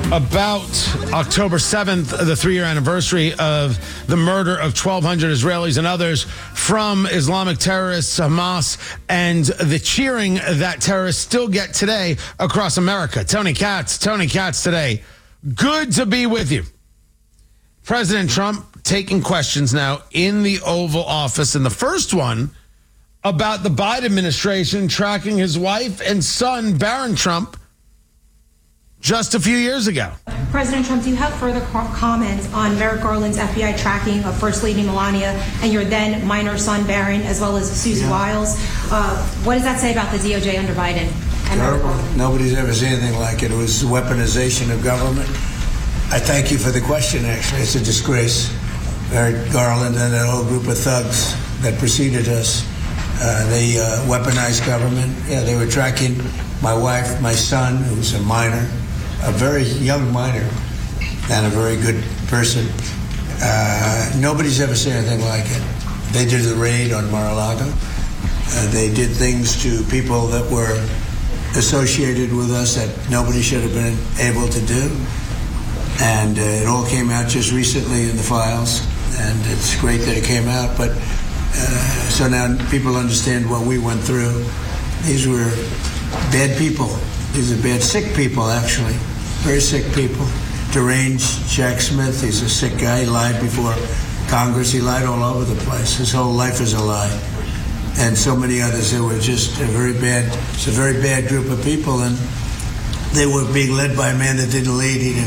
about October 7th, the 3-year anniversary of the murder of 1,200 Israelis and others from Islamic terrorists, Hamas, and the cheering that terrorists still get today across America. Tony Katz today. Good to be with you. President Trump taking questions now in the Oval Office, and the first one about the Biden administration tracking his wife and son, Barron Trump, just a few years ago. President Trump, do you have further comments on Merrick Garland's FBI tracking of First Lady Melania and your then minor son, Barron, as well as Susie Wiles? What does that say about the DOJ under Biden? Nobody's ever seen anything like it. It was weaponization of government. I thank you for the question, actually. It's a disgrace. Merrick Garland and that whole group of thugs that preceded us, they weaponized government. Yeah, they were tracking my wife, my son, who's a minor, a very young minor, and a very good person. Nobody's ever seen anything like it. They did the raid on Mar-a-Lago. They did things to people that were associated with us that nobody should have been able to do. And it all came out just recently in the files, and it's great that it came out. But so now people understand what we went through. These were bad people. These are bad, sick people, actually. Very sick people. Deranged Jack Smith, he's a sick guy. He lied before Congress. He lied all over the place. His whole life is a lie. And so many others. They were just a very bad group of people. And they were being led by a man that didn't lead. He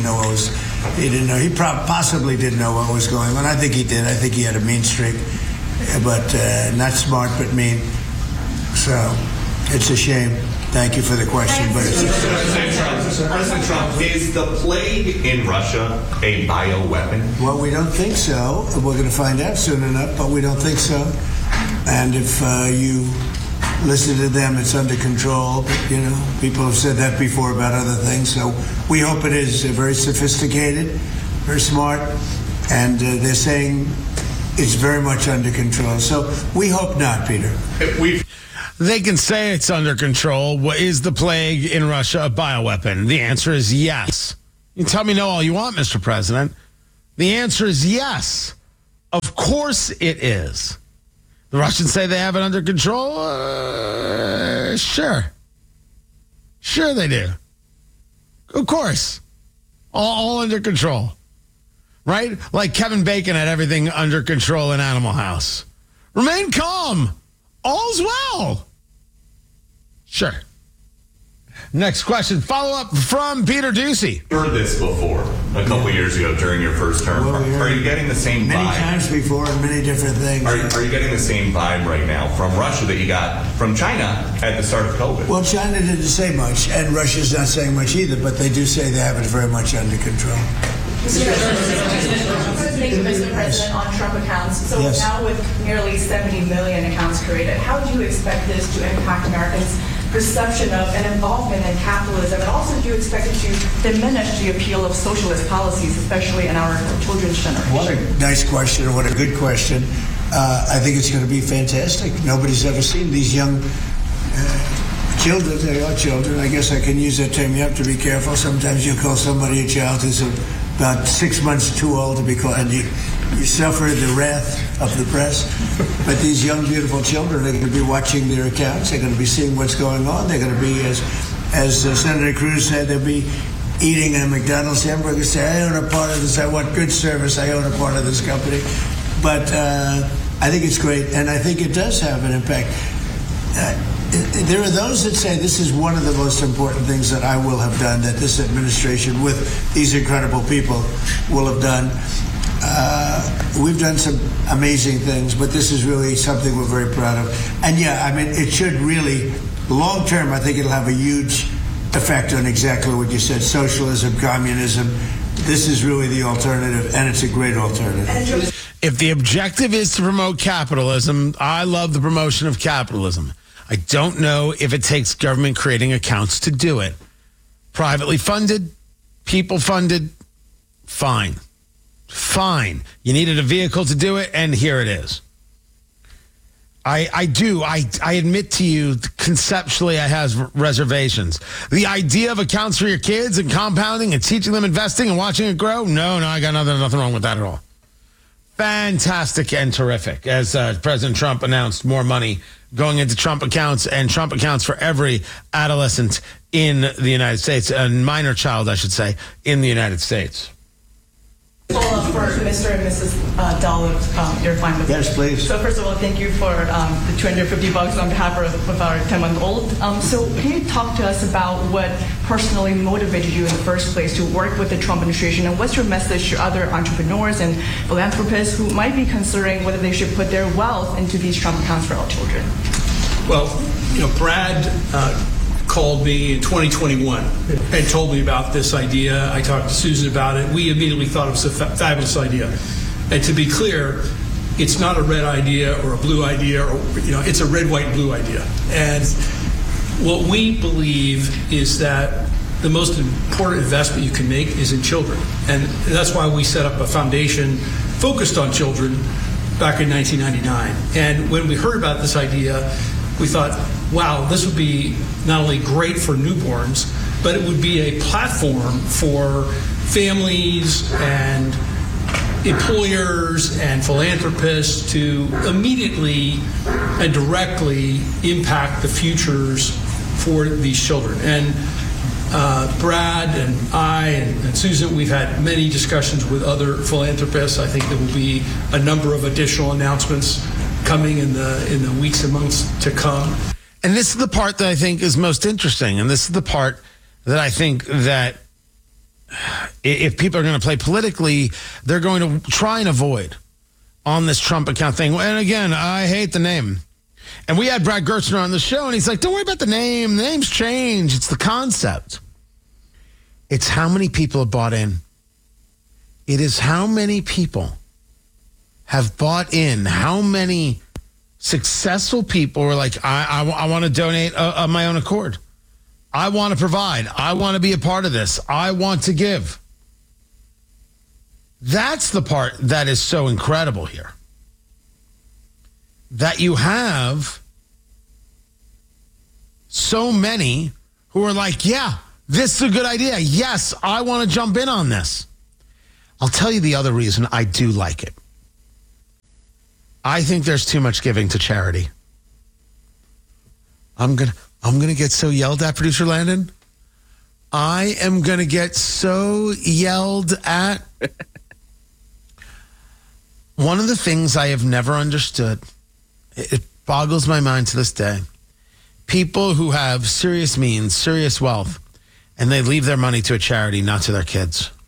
possibly didn't know what was going on. I think he did. I think he had a mean streak. But not smart, but mean. So it's a shame. Thank you for the question. But President Trump, is the plague in Russia a bioweapon? Well, we don't think so. We're going to find out soon enough, but we don't think so. And if you listen to them, it's under control. But, people have said that before about other things. So we hope it is very sophisticated, very smart, and they're saying it's very much under control. So we hope not, Peter. They can say it's under control. Is the plague in Russia a bioweapon? The answer is yes. You can tell me no all you want, Mr. President. The answer is yes. Of course it is. The Russians say they have it under control? Sure. Sure they do. Of course. All under control. Right? Like Kevin Bacon had everything under control in Animal House. Remain calm. All's well. Sure. Next question. Follow up from Peter Ducey. Heard this before a couple years ago during your first term. Are you getting the same vibe? Many times before and many different things. Are you getting the same vibe right now from Russia that you got from China at the start of COVID? Well, China didn't say much, and Russia's not saying much either, but they do say they have it very much under control. Mr. President, on Trump accounts. So now with nearly 70 million accounts created, how do you expect this to impact Americans' perception of and involvement in capitalism? And also, do you expect it to diminish the appeal of socialist policies, especially in our children's generation? What a nice question, and what a good question. I think it's going to be fantastic. Nobody's ever seen these young children. They are children. I guess I can use that term. You have to be careful. Sometimes you call somebody a child who's about 6 months too old to be called, and you suffer the wrath of the press. But these young, beautiful children are going to be watching their accounts. They're going to be seeing what's going on. They're going to be, as Senator Cruz said, they'll be eating a McDonald's hamburger. Say, I own a part of this. I want good service. I own a part of this company. But I think it's great, and I think it does have an impact. There are those that say this is one of the most important things that I will have done, that this administration with these incredible people will have done. We've done some amazing things, but this is really something we're very proud of. And it should really, long term, I think it'll have a huge effect on exactly what you said, socialism, communism. This is really the alternative, and it's a great alternative. If the objective is to promote capitalism, I love the promotion of capitalism. I don't know if it takes government creating accounts to do it. Privately funded, people funded, fine. Fine. You needed a vehicle to do it, and here it is. I do. I admit to you, conceptually, I have reservations. The idea of accounts for your kids and compounding and teaching them investing and watching it grow, no, I got nothing wrong with that at all. Fantastic and terrific. As President Trump announced more money going into Trump accounts and Trump accounts for every adolescent in the United States, a minor child, I should say, in the United States. Follow up for Mr. and Mrs. Dahl, if you're fine with it. Yes, please. So first of all, thank you for the $250 on behalf of our 10-month-old. So can you talk to us about what personally motivated you in the first place to work with the Trump administration, and what's your message to other entrepreneurs and philanthropists who might be considering whether they should put their wealth into these Trump accounts for all children? Well, Brad called me in 2021 and told me about this idea. I talked to Susan about it. We immediately thought it was a fabulous idea. And to be clear, it's not a red idea or a blue idea, or it's a red, white, blue idea. And what we believe is that the most important investment you can make is in children. And that's why we set up a foundation focused on children back in 1999. And when we heard about this idea, we thought, wow, this would be not only great for newborns, but it would be a platform for families and employers and philanthropists to immediately and directly impact the futures for these children. And Brad and I and Susan, we've had many discussions with other philanthropists. I think there will be a number of additional announcements coming in the weeks and months to come. And this is the part that I think is most interesting. And this is the part that I think that if people are going to play politically, they're going to try and avoid on this Trump account thing. And again, I hate the name. And we had Brad Gerstner on the show, and he's like, don't worry about the name. The name's changed. It's the concept. It's how many people have bought in. It is how many people have bought in, how many successful people were like, I want to donate of my own accord. I want to provide. I want to be a part of this. I want to give. That's the part that is so incredible here. That you have so many who are like, yeah, this is a good idea. Yes, I want to jump in on this. I'll tell you the other reason I do like it. I think there's too much giving to charity. I'm gonna get so yelled at, producer Landon. I am gonna get so yelled at. One of the things I have never understood, it boggles my mind to this day. People who have serious means, serious wealth, and they leave their money to a charity, not to their kids.